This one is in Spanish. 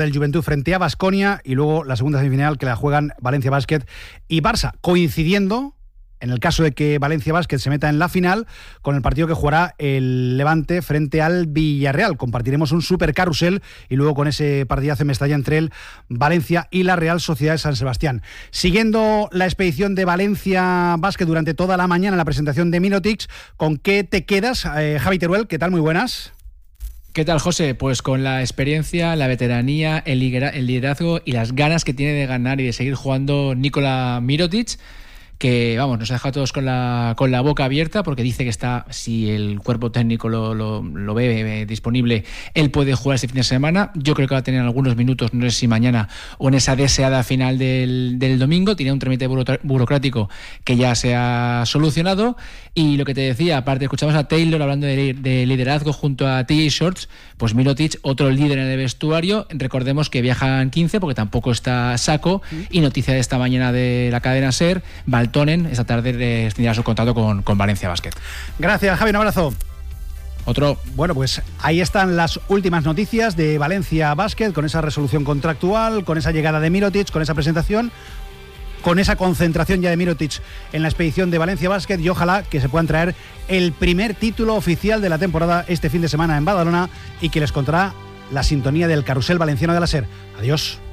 del Juventud frente a Baskonia y luego la segunda semifinal que la juegan Valencia Basket y Barça, coincidiendo en el caso de que Valencia Basket se meta en la final con el partido que jugará el Levante frente al Villarreal. Compartiremos un super carrusel y luego con ese partidazo en Mestalla entre el Valencia y la Real Sociedad de San Sebastián. Siguiendo la expedición de Valencia Basket durante toda la mañana en la presentación de Mirotic, ¿con qué te quedas? Javi Teruel, ¿qué tal? Muy buenas. ¿Qué tal, José? Pues con la experiencia, la veteranía, el liderazgo y las ganas que tiene de ganar y de seguir jugando Nikola Mirotic, que vamos, nos ha dejado a todos con la boca abierta, porque dice que está, si el cuerpo técnico lo ve disponible, él puede jugar este fin de semana. Yo creo que va a tener algunos minutos, no sé si mañana o en esa deseada final del domingo. Tiene un trámite burocrático que ya se ha solucionado. Y lo que te decía, aparte escuchamos a Taylor hablando de liderazgo junto a TJ Shorts, pues Mirotic, otro líder en el vestuario. Recordemos que viajan 15 porque tampoco está Sacco, y noticia de esta mañana de la cadena SER, Valtonen esta tarde tendrá su contrato con Valencia Basket. Gracias, Javi, un abrazo. Otro. Bueno, pues ahí están las últimas noticias de Valencia Basket, con esa resolución contractual, con esa llegada de Mirotic, con esa presentación, con esa concentración ya de Mirotic en la expedición de Valencia Basket, y ojalá que se puedan traer el primer título oficial de la temporada este fin de semana en Badalona y que les contará la sintonía del carrusel valenciano de la SER. Adiós.